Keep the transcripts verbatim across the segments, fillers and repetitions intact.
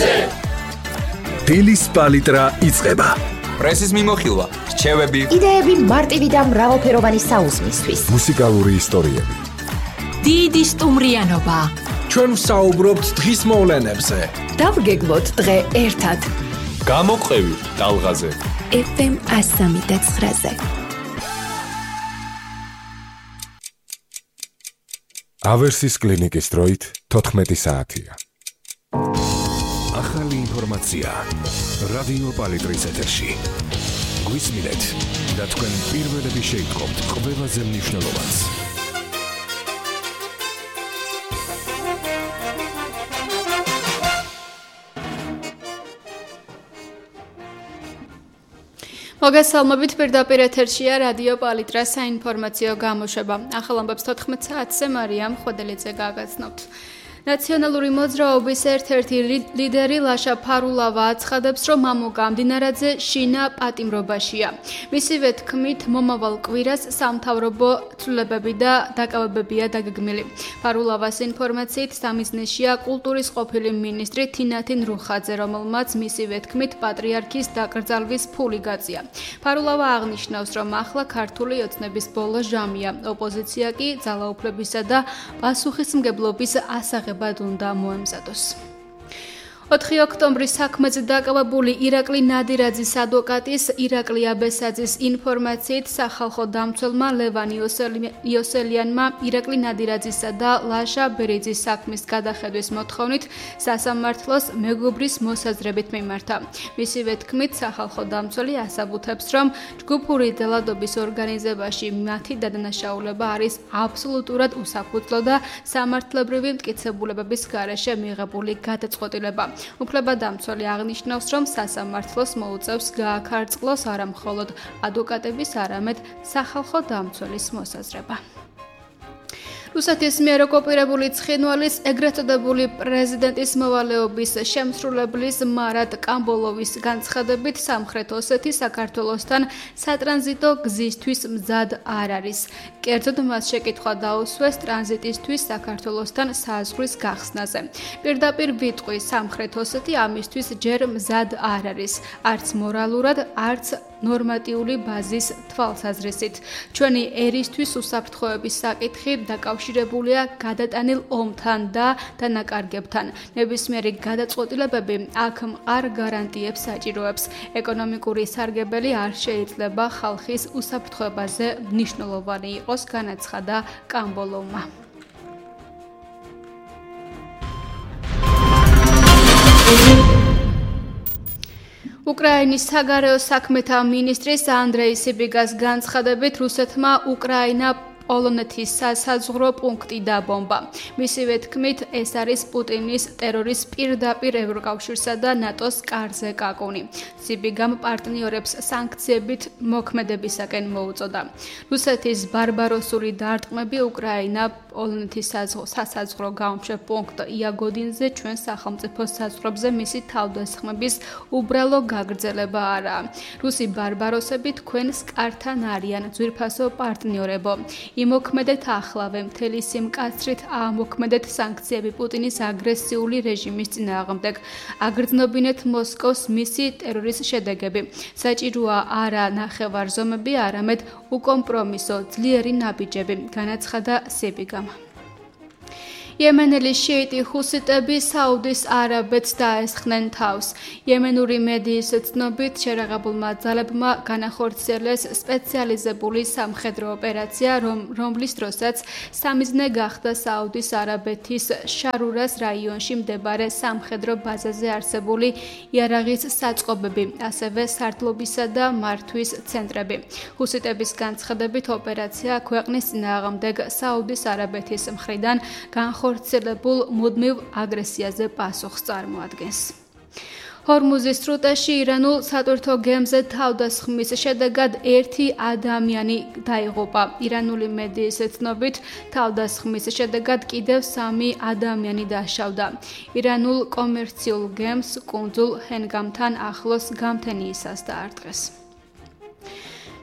თემებზე. დილის პალიტრა იწყება. პრესის მიმოხილვა, რჩევები, იდეები მარტივი და მრავალფეროვანი საუზმისთვის. მუსიკალური ისტორიები. დიდი სტუმრიანობა. ჩვენ ვსაუბრობთ დღის მოვლენებზე. დავგეგმოთ დღე ერთად. გამოყევი ტალღაზე. ეფ ემ one oh three point nine-ზე. ავერსის კლინიკის დროით თოთხმეტი საათია. ახალი ინფორმაცია რადიო პალიტრის ეთერში. გვისმინეთ და თქვენ პირველები შეიტყობთ ყველაზე მნიშვნელოვანს. მოგესალმებით, პირდაპირ ეთერშია რადიო პალიტრას საინფორმაციო გამოშვება. ახალ ამბებს თოთხმეტ საათზე მარიამ ხვედელიძე გაგაცნობთ. ნაციონალური მოძრაობის ერთ-ერთი ლიდერი ლაშა ფარულავა აცხადებს, რომ მამო გამდინარაძე შინა პატიმრობაშია. მისივე თქმით, მომავალ კვირას სამთავრობო ცვლილებები და დაკავებებია დაგეგმილი. ფარულავას ინფორმაციით სამიზნეშია კულტურის ყოფილი მინისტრი თინათინ რუხაძე, რომელმაც მისივე თქმით პატრიარქის დაკრძალვის ფული გაწია. ფარულავა აღნიშნავს, რომ ახლა ქართული ოცნების ბოლო ჟამია. ოპოზიცია კი ძალაუფლებისა და პასუხისმგებლობის ასაღებად უნდა მოემზადოს. ოთხი ოქტომბრის საქმეზე დაკავებული ირაკლი ნადირაძის ადვოკატის ირაკლი აბესაძის ინფორმაციით სახალხო დამცველმა ლევან იოსელიანმა ირაკლი ნადირაძისა და ლაშა ბერიძის საქმის გადახედვის მოთხოვნით სასამართლოს მეგობრის მოსაზრებით მიმართა. მისივე თქმით, სახალხო დამცველი ასაბუთებს, რომ ჯგუფური ძალადობის ორგანიზებაში მათი დადანაშაულება არის აბსოლუტურად უსაფუძვლო და სამართლებრივი მტკიცებულებების გარეშე მიღებული გადაწყვეტილება. უფლებადამცველი აღნიშნავს, რომ სასამართლოს მოუწევს გააქარწყლოს არა მხოლოდ ადვოკატების, არამედ სახალხო დამცველის მოსაზრება. რუსეთის მიერ ოკუპირებული ცხინვალის ეგრეთ წოდებული პრეზიდენტის მოვალეობის შემსრულებლის მარატ კამბოლოვის განცხადებით სამხრეთ ოსეთი საქართველოსთან სატრანზიტო გზისთვის მზად არ არის. კერძოდ მას შეკითხვა დაუსვეს ტრანზიტისთვის საქართველოსთან საზღვრის გახსნაზე. პირდაპირ ვიტყვი, სამხრეთ ოსეთი ამისთვის ჯერ მზად არ არის, არც მორალურად, არც ნორმატიული ბაზის თვალსაზრისით. ჩვენი ერისთვის უსაფრთხოების საკითხი დაკავშირებულია გადატანილ ომთან და დანაკარგებთან. ნებისმიერი გადაწყვეტილებები აქ მყარ გარანტიებს საჭიროებს. ეკონომიკური სარგებელი არ შეიძლება ხალხის უსაფრთხოებაზე მნიშვნელოვანი იყოს, განაცხადა კამბოლოვმა. უკრაინის საგარეო საქმეთა მინისტრის ანდრეი სიბიგას განცხადებით, რუსეთმა უკრაინა პოლონეთის სასაზღვრო პუნქტი დაბომბა. მისივე თქმით, ეს არის პუტინის ტერორის პირდაპირ ევროკავშირსა და ნატოს კარზე კაკუნი. სიბიგამ პარტნიორებს სანქციებით მოქმედებისაკენ მოუწოდა. რუსეთის ბარბაროსული დარტყმები უკრაინა პოლონეთის სასაზღვრო გაუმშვე პუნქტ იაგოდინზე ჩვენ სახელმწიფოს საზღვრებზე მისი თავდასხმების უბრალო გაგრძელება არაა. რუსი ბარბაროსები თქვენს კართან არიან ძვირფასო პარტნიორებო. იმოქმედეთ ახლავე, მთელი სიმკაცრით ამოქმედეთ სანქციები პუტინის აგრესიული რეჟიმის წინააღმდეგ. აგრძნობინეთ მოსკოვს მისი ტერორის შედეგები. საჭიროა არა ნახევარზომები, არამედ უკომპრომისო ძლიერი ნაბიჯები, განაცხადა სიბიგამ. იემენელი შიიტი ჰუსიტები საუდის არაბეთს დაესხნენ თავს. იემენური მედიის ცნობით შერაღებულმა ძალებმა განახორციელეს სპეციალიზებული სამხედრო ოპერაცია, რომ, რომლის დროსაც სამიზნე გახდა საუდის არაბეთის შარურას რაიონში მდებარე სამხედრო ბაზაზე არსებული იარაღის საწყობები, ასევე სარდლობისა და მართვის ცენტრები. ჰუსიტების განცხადებით ოპერაცია ქვეყნის წინააღმდეგ საუდის არაბეთის მხრიდან განხორციელებულ მუდმივ აგრესიაზე პასუხს წარმოადგენს. ჰორმუზის სრუტეში ირანულ სატვირთო გემზე თავდასხმის შედეგად ერთი ადამიანი დაიღუპა. ირანული მედიის ცნობით, თავდასხმის შედეგად კიდევ სამი ადამიანი დაშავდა. ირანულ კომერციულ გემს კუნძულ ჰენგამთან ახლოს გამთენიისას დაარტყეს.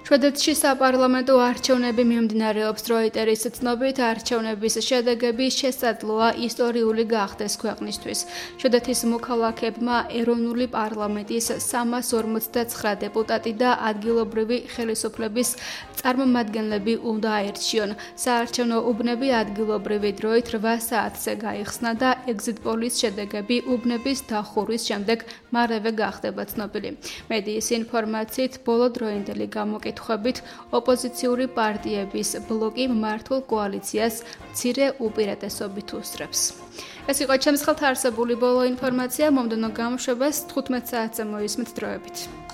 შვედეთში საპარლამენტო არჩევნები მიმდინარეობს. როიტერის ცნობით არჩევნების შედეგები შესაძლოა ისტორიული გახდეს ქვეყნისთვის. შვედეთის მოქალაქეებმა ეროვნული პარლამენტის სამას ორმოცდაცხრა დეპუტატი და ადგილობრივი ხელისუფლების წარმომადგენლები უნდა აერჩიონ. საარჩევნო უბნები ადგილობრივი დროით რვა საათზე გაიხსნა და ეგზიტ პოლის შედეგები უბნების დახურვის შემდეგ მალევე გახდება ცნობილი. მედიის ინფორმაციით ბოლო დროინდელი გამოკითხვებით ოპოზიციური პარტიების ბლოკი მმართველ კოალიციას მცირე უპირატესობით უსწრებს. ეს იყო ჩემს ხელთ არსებული ბოლო ინფორმაცია. მომდევნო გამოშვებას თხუთმეტ საათზე მოისმით დროებით.